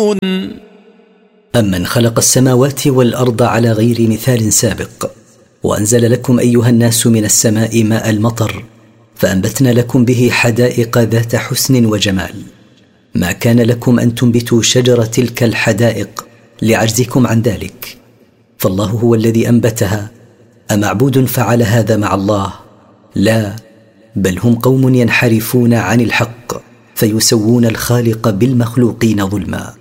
أمن خلق السماوات والأرض على غير مثال سابق، وأنزل لكم أيها الناس من السماء ماء المطر، فأنبتنا لكم به حدائق ذات حسن وجمال. ما كان لكم أن تنبتوا شجر تلك الحدائق لعجزكم عن ذلك، فالله هو الذي أنبتها. أمعبود فعل هذا مع الله؟ لا، بل هم قوم ينحرفون عن الحق، فيسوون الخالق بالمخلوقين ظلما.